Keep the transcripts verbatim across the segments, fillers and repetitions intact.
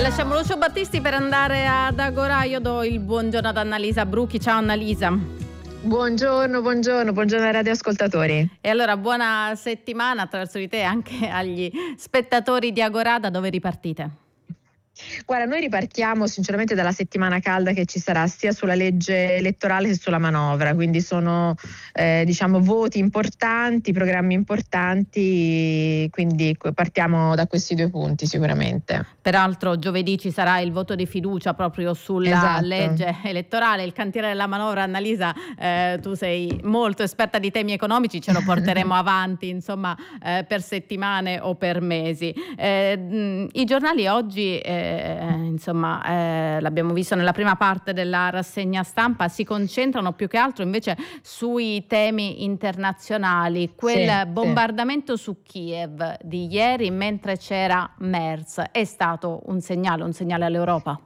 Lasciamo Lucio Battisti per andare ad Agorà. Io do il buongiorno ad Annalisa Bruchi. Ciao Annalisa. Buongiorno, buongiorno, buongiorno ai radioascoltatori. E allora buona settimana attraverso di te anche agli spettatori di Agorà. Da dove ripartite? Guarda, noi ripartiamo sinceramente dalla settimana calda che ci sarà sia sulla legge elettorale che sulla manovra, quindi sono eh, diciamo voti importanti, programmi importanti, quindi partiamo da questi due punti sicuramente. Peraltro giovedì ci sarà il voto di fiducia proprio sulla Esatto. legge elettorale, il cantiere della manovra. Annalisa, eh, tu sei molto esperta di temi economici, ce lo porteremo avanti insomma eh, per settimane o per mesi. Eh, mh, I giornali oggi eh, insomma eh, l'abbiamo visto nella prima parte della rassegna stampa, si concentrano più che altro invece sui temi internazionali. Quel Sì, bombardamento sì. su Kiev di ieri mentre c'era Merz è stato un segnale, un segnale all'Europa?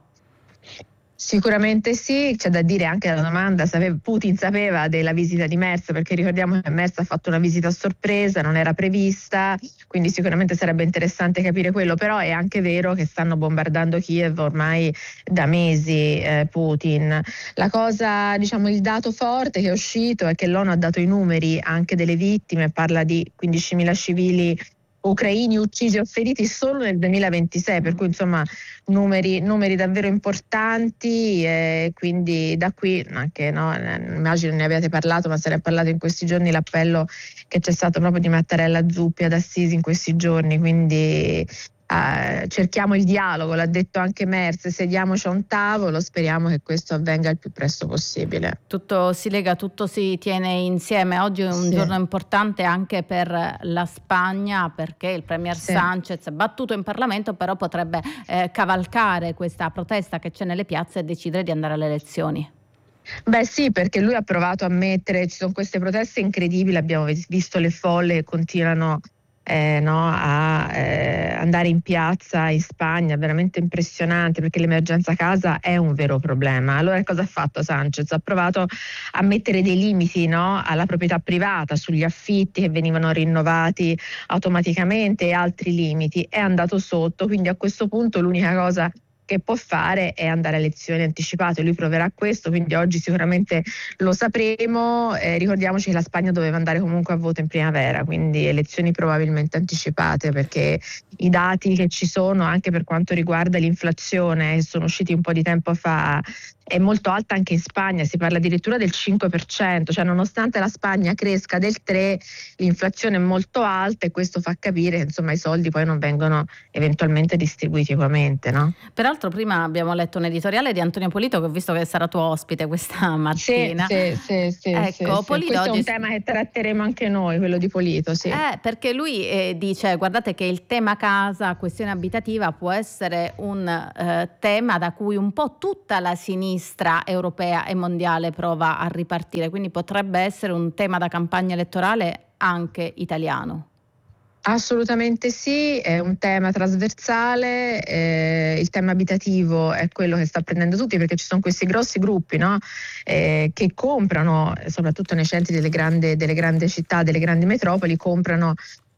Sicuramente sì, c'è da dire anche la domanda se Putin sapeva della visita di Merz, perché ricordiamo che Merz ha fatto una visita a sorpresa, non era prevista, quindi sicuramente sarebbe interessante capire quello, però è anche vero che stanno bombardando Kiev ormai da mesi eh, Putin. La cosa, diciamo, il dato forte che è uscito è che l'ONU ha dato i numeri anche delle vittime, parla di quindicimila civili ucraini uccisi o feriti solo nel duemilaventisei, per cui insomma numeri, numeri davvero importanti, e quindi da qui anche, no, immagino ne abbiate parlato, ma se ne è parlato in questi giorni, l'appello che c'è stato proprio di Mattarella Zuppi ad Assisi in questi giorni, quindi Uh, cerchiamo il dialogo, l'ha detto anche Merz, sediamoci a un tavolo, speriamo che questo avvenga il più presto possibile. Tutto si lega, tutto si tiene insieme. Oggi è un sì. giorno importante anche per la Spagna, perché il premier sì. Sánchez è battuto in Parlamento, però potrebbe eh, cavalcare questa protesta che c'è nelle piazze e decidere di andare alle elezioni. Beh sì, perché lui ha provato a mettere, ci sono queste proteste incredibili, abbiamo visto le folle che continuano Eh, no, a eh, andare in piazza in Spagna, veramente impressionante, perché l'emergenza casa è un vero problema. Allora cosa ha fatto Sánchez? Ha provato a mettere dei limiti, no, alla proprietà privata, sugli affitti che venivano rinnovati automaticamente e altri limiti. È andato sotto, quindi a questo punto l'unica cosa che può fare è andare a elezioni anticipate. Lui proverà questo, quindi oggi sicuramente lo sapremo. Eh, ricordiamoci che la Spagna doveva andare comunque a voto in primavera, quindi elezioni probabilmente anticipate, perché i dati che ci sono anche per quanto riguarda l'inflazione, che sono usciti un po' di tempo fa, è molto alta anche in Spagna, si parla addirittura del cinque per cento, cioè nonostante la Spagna cresca del tre per cento, l'inflazione è molto alta, e questo fa capire che insomma i soldi poi non vengono eventualmente distribuiti equamente, no? Peraltro prima abbiamo letto un editoriale di Antonio Polito, che ho visto che sarà tuo ospite questa mattina. Sì, sì, sì, ecco, sì, sì. Polito questo oggi... è un tema che tratteremo anche noi, quello di Polito, sì. Eh, perché lui eh, dice, guardate che il tema casa, questione abitativa, può essere un eh, tema da cui un po' tutta la sinistra europea e mondiale prova a ripartire, quindi potrebbe essere un tema da campagna elettorale anche italiano. Assolutamente sì, è un tema trasversale, eh, il tema abitativo è quello che sta prendendo tutti, perché ci sono questi grossi gruppi, no? eh, che comprano, soprattutto nei centri delle grandi, delle grandi città, delle grandi metropoli, comprano,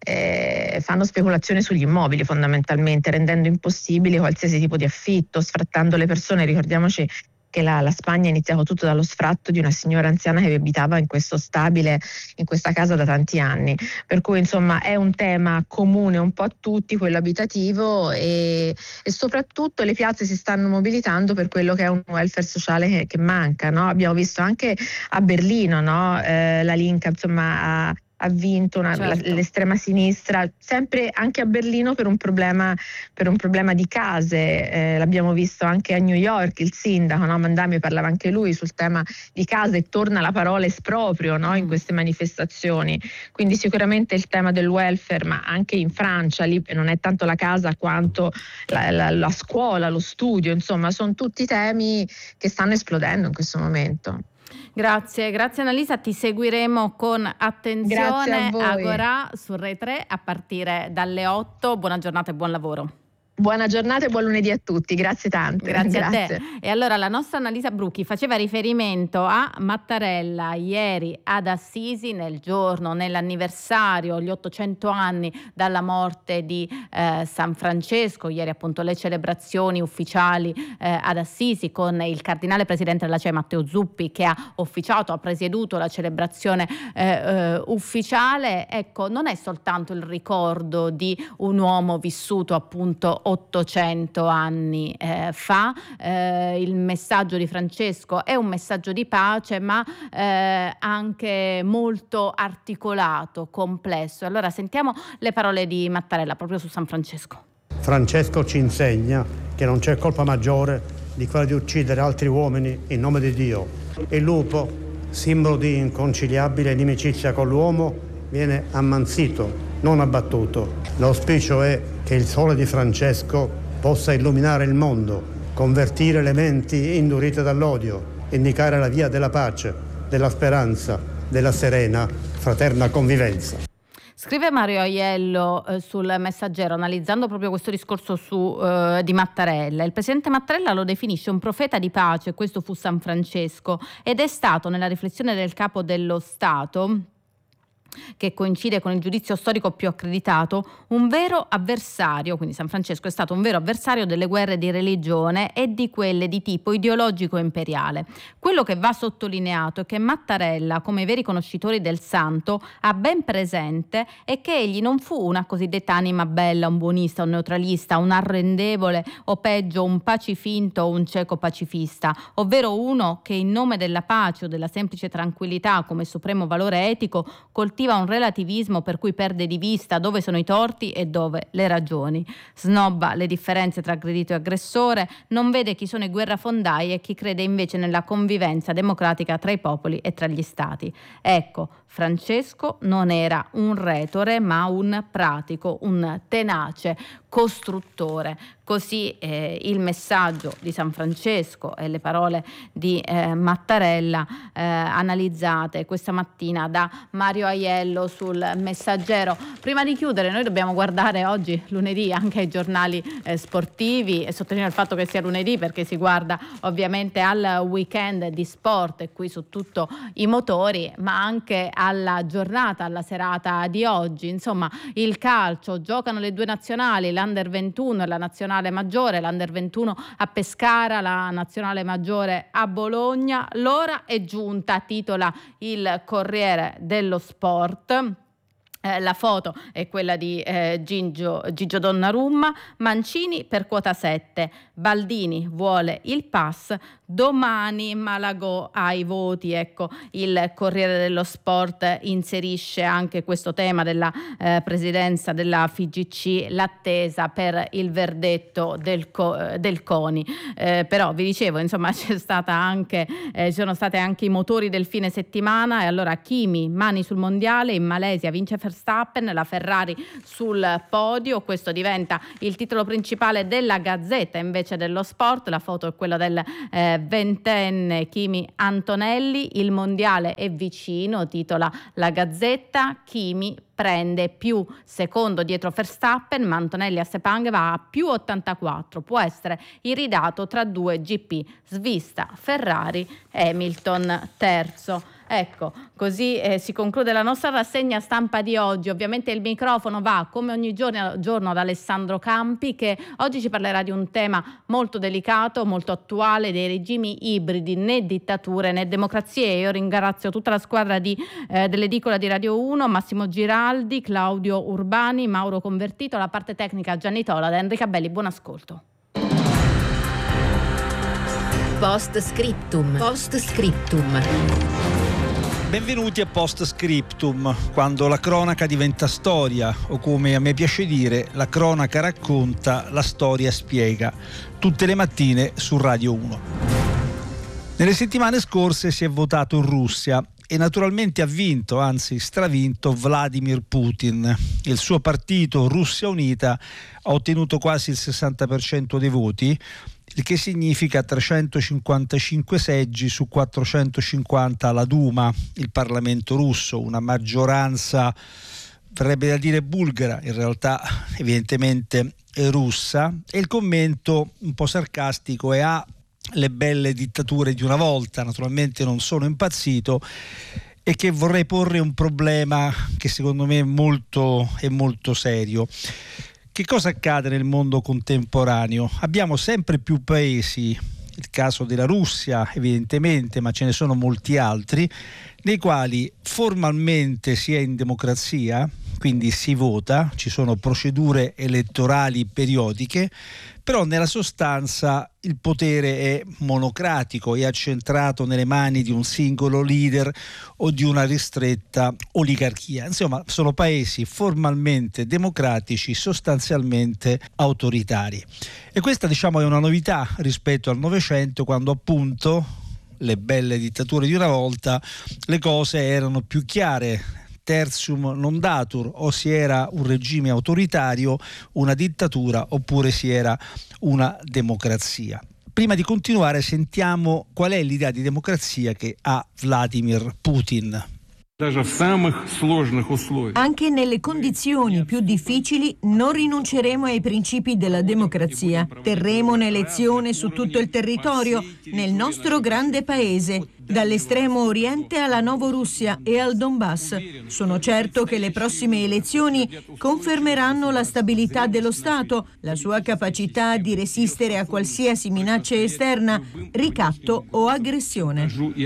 eh, fanno speculazione sugli immobili fondamentalmente, rendendo impossibile qualsiasi tipo di affitto, sfrattando le persone. Ricordiamoci che la, la Spagna è iniziato tutto dallo sfratto di una signora anziana che abitava in questo stabile, in questa casa da tanti anni, per cui insomma è un tema comune un po' a tutti, quello abitativo, e, e soprattutto le piazze si stanno mobilitando per quello che è un welfare sociale che, che manca, no? Abbiamo visto anche a Berlino, no? eh, la Linke insomma ha ha vinto una, certo. la, l'estrema sinistra, sempre anche a Berlino per un problema, per un problema di case, eh, l'abbiamo visto anche a New York, il sindaco, no? Mandami parlava anche lui sul tema di case, e torna la parola esproprio, no? in queste manifestazioni, quindi sicuramente il tema del welfare, ma anche in Francia lì non è tanto la casa quanto la, la, la scuola, lo studio, insomma sono tutti temi che stanno esplodendo in questo momento. Grazie, grazie Annalisa, ti seguiremo con attenzione. Grazie a voi. Agorà su Rai tre a partire dalle otto. Buona giornata e buon lavoro. Buona giornata e buon lunedì a tutti, grazie tante. Grazie, grazie. a te. E allora la nostra Annalisa Brucchi faceva riferimento a Mattarella ieri ad Assisi, nel giorno, nell'anniversario, gli ottocento anni dalla morte di eh, San Francesco. Ieri appunto le celebrazioni ufficiali eh, ad Assisi con il cardinale presidente della C E I Matteo Zuppi, che ha officiato, ha presieduto la celebrazione eh, eh, ufficiale. Ecco, non è soltanto il ricordo di un uomo vissuto appunto ottocento anni eh, fa, eh, il messaggio di Francesco è un messaggio di pace, ma eh, anche molto articolato, complesso. Allora sentiamo le parole di Mattarella proprio su San Francesco. Francesco ci insegna che non c'è colpa maggiore di quella di uccidere altri uomini in nome di Dio. Il lupo, simbolo di inconciliabile inimicizia con l'uomo, viene ammansito, non abbattuto. L'auspicio è che il sole di Francesco possa illuminare il mondo, convertire le menti indurite dall'odio, indicare la via della pace, della speranza, della serena, fraterna convivenza. Scrive Mario Aiello eh, sul Messaggero, analizzando proprio questo discorso su, eh, di Mattarella. Il presidente Mattarella lo definisce un profeta di pace, questo fu San Francesco, ed è stato, nella riflessione del capo dello Stato, che coincide con il giudizio storico più accreditato, un vero avversario, quindi San Francesco è stato un vero avversario delle guerre di religione e di quelle di tipo ideologico e imperiale. Quello che va sottolineato è che Mattarella, come i veri conoscitori del santo, ha ben presente è che egli non fu una cosiddetta anima bella, un buonista, un neutralista, un arrendevole o peggio un pacifinto o un cieco pacifista, ovvero uno che in nome della pace o della semplice tranquillità come supremo valore etico coltiva un relativismo per cui perde di vista dove sono i torti e dove le ragioni, snobba le differenze tra aggredito e aggressore, non vede chi sono i guerrafondai e chi crede invece nella convivenza democratica tra i popoli e tra gli stati. Ecco, Francesco non era un retore ma un pratico, un tenace costruttore. Così eh, il messaggio di San Francesco e le parole di eh, Mattarella eh, analizzate questa mattina da Mario Aiello sul Messaggero. Prima di chiudere, noi dobbiamo guardare oggi, lunedì, anche ai giornali eh, sportivi, e sottolineo il fatto che sia lunedì perché si guarda ovviamente al weekend di sport e qui su tutto i motori, ma anche alla giornata, alla serata di oggi. Insomma, il calcio, giocano le due nazionali, l'Under ventuno e la nazionale maggiore, l'Under ventuno a Pescara, la nazionale maggiore a Bologna. L'ora è giunta, titola il Corriere dello Sport. Eh, la foto è quella di eh, Gigio, Gigio Donnarumma. Mancini per quota sette, Baldini vuole il pass, domani Malagò ai voti. Ecco, il Corriere dello Sport inserisce anche questo tema della eh, presidenza della F I G C, l'attesa per il verdetto del, co- del CONI. Eh, però vi dicevo, insomma, c'è stata anche, eh, ci sono state anche i motori del fine settimana, e allora Kimi, mani sul mondiale, in Malesia vince Verstappen, la Ferrari sul podio. Questo diventa il titolo principale della Gazzetta invece dello Sport. La foto è quella del eh, ventenne Kimi Antonelli. Il mondiale è vicino, titola la Gazzetta. Kimi prende più secondo dietro Verstappen, ma Antonelli a Sepang va a più ottantaquattro, può essere iridato tra due G P, svista Ferrari, Hamilton terzo. Ecco, così eh, si conclude la nostra rassegna stampa di oggi. Ovviamente il microfono va come ogni giorno, giorno ad Alessandro Campi, che oggi ci parlerà di un tema molto delicato, molto attuale, dei regimi ibridi, né dittature né democrazie. Io ringrazio tutta la squadra di, eh, dell'edicola di Radio uno, Massimo Giraldi, Claudio Urbani, Mauro Convertito, la parte tecnica Gianni Tola, da Enrica Belli. Buon ascolto. Post scriptum. Post scriptum. Benvenuti a Post Scriptum, quando la cronaca diventa storia, o come a me piace dire, la cronaca racconta, la storia spiega, tutte le mattine su Radio uno. Nelle settimane scorse si è votato in Russia e naturalmente ha vinto, anzi stravinto, Vladimir Putin. Il suo partito Russia Unita ha ottenuto quasi il sessanta per cento dei voti, il che significa trecentocinquantacinque seggi su quattrocentocinquanta alla Duma, il Parlamento russo, una maggioranza, verrebbe da dire bulgara, in realtà evidentemente russa, e il commento un po' sarcastico è: ah, le belle dittature di una volta. Naturalmente non sono impazzito, e che vorrei porre un problema che secondo me è molto, è molto serio. Che cosa accade nel mondo contemporaneo? Abbiamo sempre più paesi, il caso della Russia evidentemente, ma ce ne sono molti altri, nei quali formalmente si è in democrazia, quindi si vota, ci sono procedure elettorali periodiche, però nella sostanza il potere è monocratico, è accentrato nelle mani di un singolo leader o di una ristretta oligarchia. Insomma, sono paesi formalmente democratici, sostanzialmente autoritari. E questa, diciamo, è una novità rispetto al Novecento, quando appunto, le belle dittature di una volta, le cose erano più chiare. Tertium non datur: o si era un regime autoritario, una dittatura, oppure si era una democrazia. Prima di continuare, sentiamo qual è l'idea di democrazia che ha Vladimir Putin. Anche nelle condizioni più difficili non rinunceremo ai principi della democrazia. Terremo un'elezione su tutto il territorio, nel nostro grande paese, dall'estremo oriente alla Novorussia e al Donbass. Sono certo che le prossime elezioni confermeranno la stabilità dello Stato, la sua capacità di resistere a qualsiasi minaccia esterna, ricatto o aggressione.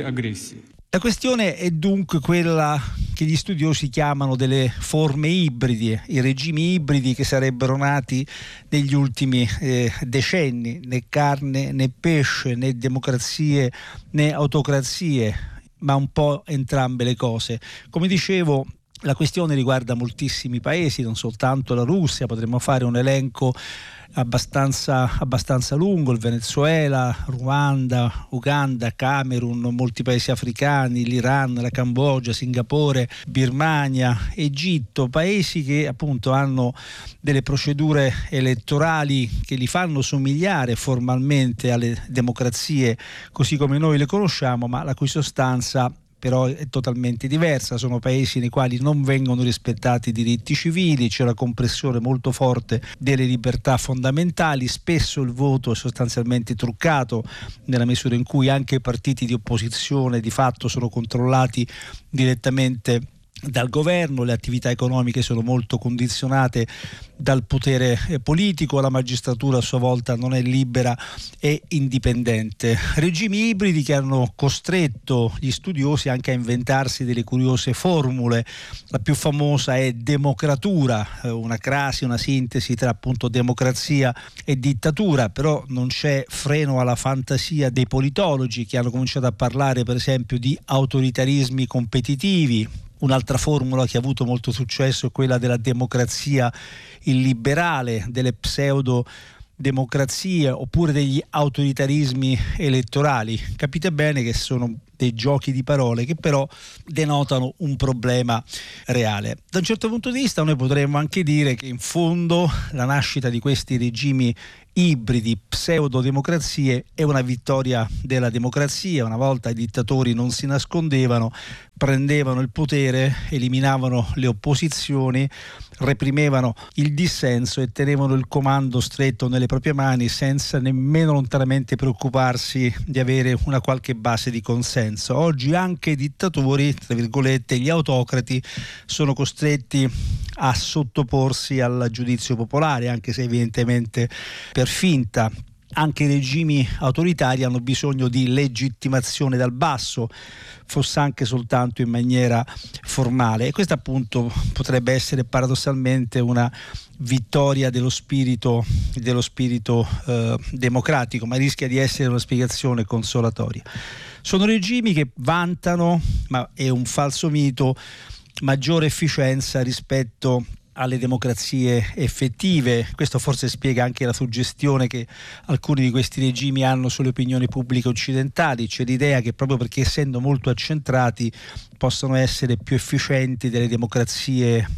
La questione è dunque quella che gli studiosi chiamano delle forme ibridi, i regimi ibridi che sarebbero nati negli ultimi eh, decenni, né carne né pesce, né democrazie né autocrazie, ma un po' entrambe le cose. Come dicevo, la questione riguarda moltissimi paesi, non soltanto la Russia, potremmo fare un elenco abbastanza, abbastanza lungo: il Venezuela, Ruanda, Uganda, Camerun, molti paesi africani, l'Iran, la Cambogia, Singapore, Birmania, Egitto, paesi che appunto hanno delle procedure elettorali che li fanno somigliare formalmente alle democrazie così come noi le conosciamo, ma la cui sostanza però è totalmente diversa. Sono paesi nei quali non vengono rispettati i diritti civili, c'è una compressione molto forte delle libertà fondamentali, spesso il voto è sostanzialmente truccato, nella misura in cui anche i partiti di opposizione di fatto sono controllati direttamente dal governo, le attività economiche sono molto condizionate dal potere politico, la magistratura a sua volta non è libera e indipendente. Regimi ibridi che hanno costretto gli studiosi anche a inventarsi delle curiose formule. La più famosa è democratura, una crasi, una sintesi tra appunto democrazia e dittatura, però non c'è freno alla fantasia dei politologi che hanno cominciato a parlare per esempio di autoritarismi competitivi. Un'altra formula che ha avuto molto successo è quella della democrazia illiberale, delle pseudo democrazie oppure degli autoritarismi elettorali. Capite bene che sono dei giochi di parole che però denotano un problema reale. Da un certo punto di vista noi potremmo anche dire che in fondo la nascita di questi regimi ibridi, pseudodemocrazie, è una vittoria della democrazia. Una volta i dittatori non si nascondevano, prendevano il potere, eliminavano le opposizioni, reprimevano il dissenso e tenevano il comando stretto nelle proprie mani senza nemmeno lontanamente preoccuparsi di avere una qualche base di consenso. Oggi anche i dittatori, tra virgolette, gli autocrati, sono costretti a sottoporsi al giudizio popolare, anche se evidentemente per finta. Anche i regimi autoritari hanno bisogno di legittimazione dal basso, fosse anche soltanto in maniera formale, e questa appunto potrebbe essere paradossalmente una vittoria dello spirito, dello spirito eh, democratico, ma rischia di essere una spiegazione consolatoria. Sono regimi che vantano, ma è un falso mito, maggiore efficienza rispetto alle democrazie effettive. Questo forse spiega anche la suggestione che alcuni di questi regimi hanno sulle opinioni pubbliche occidentali. C'è l'idea che proprio perché essendo molto accentrati possono essere più efficienti delle democrazie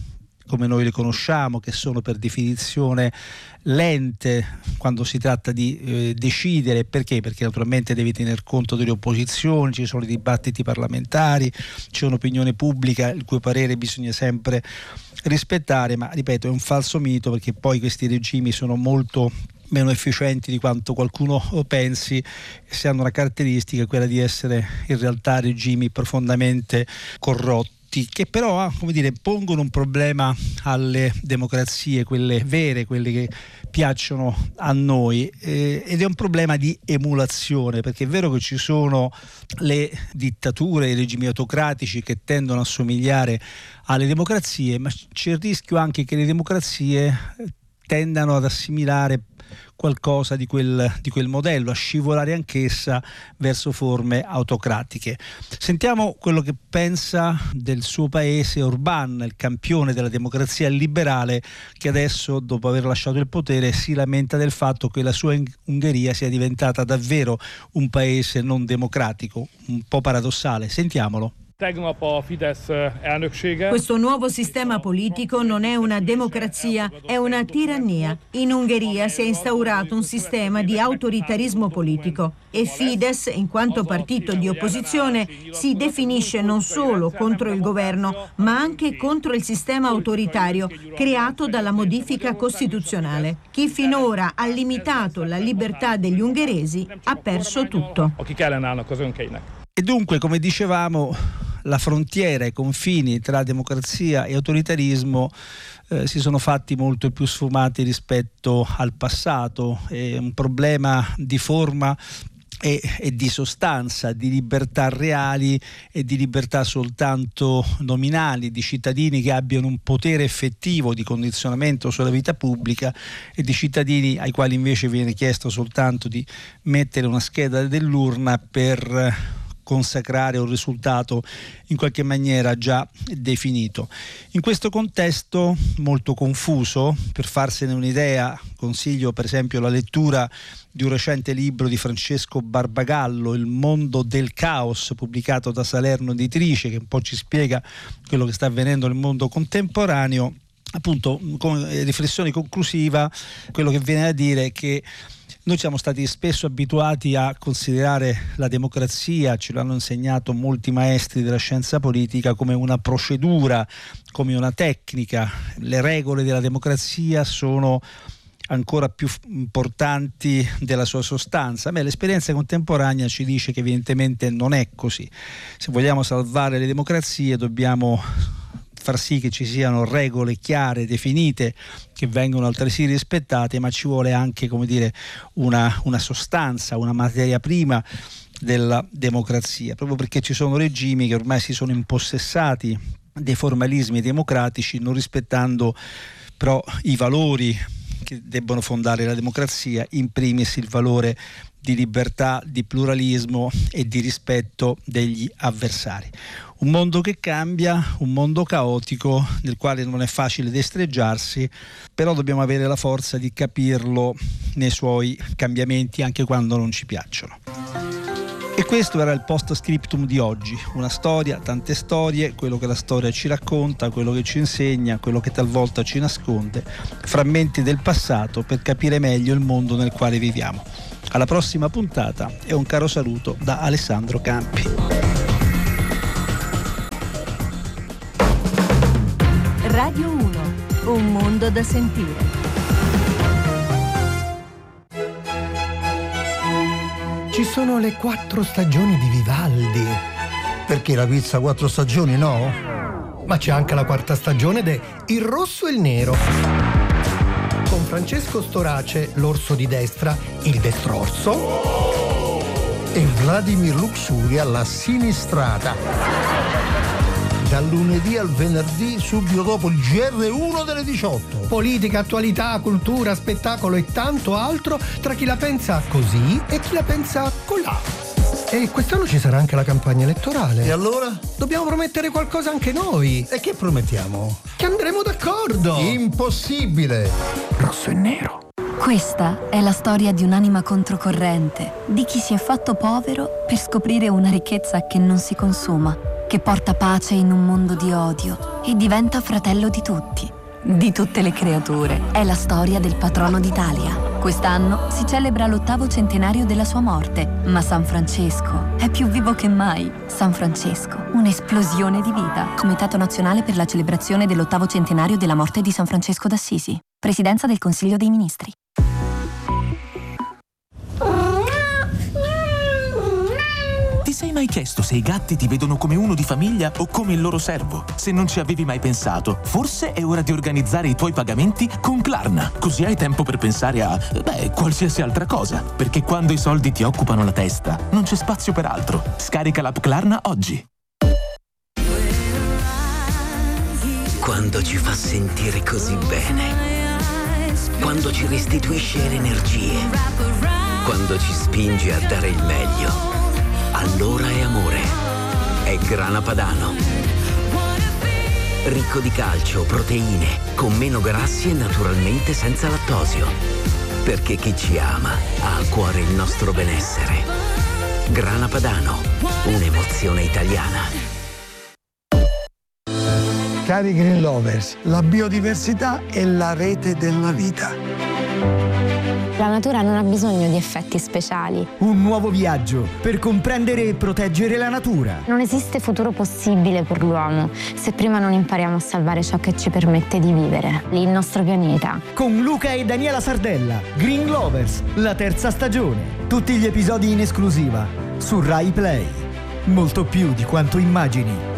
come noi le conosciamo, che sono per definizione lente quando si tratta di eh, decidere. Perché? Perché naturalmente devi tener conto delle opposizioni, ci sono i dibattiti parlamentari, c'è un'opinione pubblica il cui parere bisogna sempre rispettare, ma ripeto, è un falso mito, perché poi questi regimi sono molto meno efficienti di quanto qualcuno pensi, se hanno una caratteristica, quella di essere in realtà regimi profondamente corrotti, che però, come dire, pongono un problema alle democrazie, quelle vere, quelle che piacciono a noi, eh, ed è un problema di emulazione, perché è vero che ci sono le dittature, i regimi autocratici che tendono a somigliare alle democrazie, ma c'è il rischio anche che le democrazie tendano ad assimilare qualcosa di quel, di quel modello, a scivolare anch'essa verso forme autocratiche. Sentiamo quello che pensa del suo paese Orbán, il campione della democrazia liberale, che adesso, dopo aver lasciato il potere, si lamenta del fatto che la sua Ungheria sia diventata davvero un paese non democratico, un po' paradossale. Sentiamolo. Questo nuovo sistema politico non è una democrazia, è una tirannia. In Ungheria si è instaurato un sistema di autoritarismo politico e Fidesz, in quanto partito di opposizione, si definisce non solo contro il governo, ma anche contro il sistema autoritario creato dalla modifica costituzionale. Chi finora ha limitato la libertà degli ungheresi ha perso tutto. E dunque, come dicevamo, la frontiera, i confini tra democrazia e autoritarismo eh, si sono fatti molto più sfumati rispetto al passato. È un problema di forma e, e di sostanza, di libertà reali e di libertà soltanto nominali, di cittadini che abbiano un potere effettivo di condizionamento sulla vita pubblica e di cittadini ai quali invece viene chiesto soltanto di mettere una scheda dell'urna per consacrare un risultato in qualche maniera già definito. In questo contesto molto confuso, per farsene un'idea, consiglio per esempio la lettura di un recente libro di Francesco Barbagallo, Il mondo del caos, pubblicato da Salerno Editrice, che un po' ci spiega quello che sta avvenendo nel mondo contemporaneo. Appunto, con riflessione conclusiva, quello che viene a dire è che noi siamo stati spesso abituati a considerare la democrazia, ce l'hanno insegnato molti maestri della scienza politica, come una procedura, come una tecnica. Le regole della democrazia sono ancora più importanti della sua sostanza. Beh, l'esperienza contemporanea ci dice che evidentemente non è così. Se vogliamo salvare le democrazie dobbiamo far sì che ci siano regole chiare, definite, che vengono altresì rispettate, ma ci vuole anche, come dire, una, una sostanza, una materia prima della democrazia, proprio perché ci sono regimi che ormai si sono impossessati dei formalismi democratici, non rispettando però i valori che debbono fondare la democrazia, in primis il valore di libertà, di pluralismo e di rispetto degli avversari. Un mondo che cambia, un mondo caotico nel quale non è facile destreggiarsi, però dobbiamo avere la forza di capirlo nei suoi cambiamenti anche quando non ci piacciono. E questo era il post scriptum di oggi, una storia, tante storie, quello che la storia ci racconta, quello che ci insegna, quello che talvolta ci nasconde, frammenti del passato per capire meglio il mondo nel quale viviamo. Alla prossima puntata e un caro saluto da Alessandro Campi. Radio uno, un mondo da sentire. Ci sono le quattro stagioni di Vivaldi. Perché la pizza quattro stagioni, no? Ma c'è anche la quarta stagione de Il rosso e il nero. Con Francesco Storace, l'orso di destra, il destrorso. E Vladimir Luxuria, la sinistrata. Dal lunedì al venerdì, subito dopo il G R uno delle diciotto. Politica, attualità, cultura, spettacolo e tanto altro tra chi la pensa così e chi la pensa colà. E quest'anno ci sarà anche la campagna elettorale. E allora? Dobbiamo promettere qualcosa anche noi. E che promettiamo? Che andremo d'accordo. Impossibile. Rosso e nero. Questa è la storia di un'anima controcorrente, di chi si è fatto povero per scoprire una ricchezza che non si consuma, che porta pace in un mondo di odio e diventa fratello di tutti. di tutte le creature. È la storia del patrono d'Italia. Quest'anno si celebra l'ottavo centenario della sua morte, ma San Francesco è più vivo che mai. San Francesco, un'esplosione di vita. Comitato Nazionale per la celebrazione dell'ottavo centenario della morte di San Francesco d'Assisi. Presidenza del Consiglio dei Ministri. Ti sei mai chiesto se i gatti ti vedono come uno di famiglia o come il loro servo? Se non ci avevi mai pensato, forse è ora di organizzare i tuoi pagamenti con Klarna. Così hai tempo per pensare a, beh, qualsiasi altra cosa. Perché quando i soldi ti occupano la testa, non c'è spazio per altro. Scarica l'app Klarna oggi. Quando ci fa sentire così bene. Quando ci restituisce le energie. Quando ci spinge a dare il meglio. Allora è amore. È Grana Padano. Ricco di calcio, proteine, con meno grassi e naturalmente senza lattosio. Perché chi ci ama ha a cuore il nostro benessere. Grana Padano, un'emozione italiana. Cari Green Lovers, la biodiversità è la rete della vita. La natura non ha bisogno di effetti speciali. Un nuovo viaggio per comprendere e proteggere la natura. Non esiste futuro possibile per l'uomo se prima non impariamo a salvare ciò che ci permette di vivere, il nostro pianeta. Con Luca e Daniela Sardella, Green Lovers, la terza stagione. Tutti gli episodi in esclusiva su Rai Play. Molto più di quanto immagini.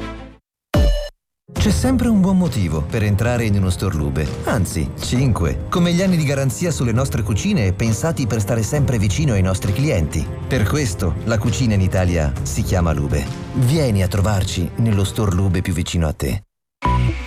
C'è sempre un buon motivo per entrare in uno store Lube, anzi, cinque, come gli anni di garanzia sulle nostre cucine pensati per stare sempre vicino ai nostri clienti. Per questo la cucina in Italia si chiama Lube. Vieni a trovarci nello store Lube più vicino a te.